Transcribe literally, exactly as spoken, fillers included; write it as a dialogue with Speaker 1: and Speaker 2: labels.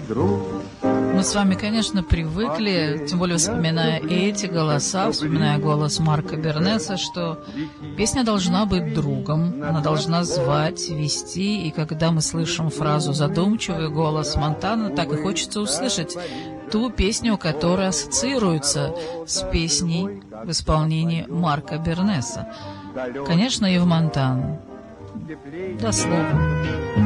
Speaker 1: друг.
Speaker 2: Мы с вами, конечно, привыкли, тем более вспоминая эти голоса, вспоминая голос Марка Бернеса, что песня должна быть другом, она должна звать, вести, и когда мы слышим фразу «задумчивый голос Монтана», так и хочется услышать ту песню, которая ассоциируется с песней в исполнении Марка Бернеса. Конечно, и в Монтану. Дословно.